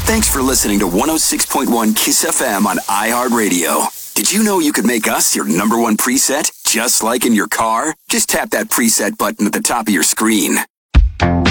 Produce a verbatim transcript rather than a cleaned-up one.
Thanks for listening to one oh six point one KISS F M on iHeartRadio. Did you know you could make us your number one preset, just like in your car? Just tap that preset button at the top of your screen.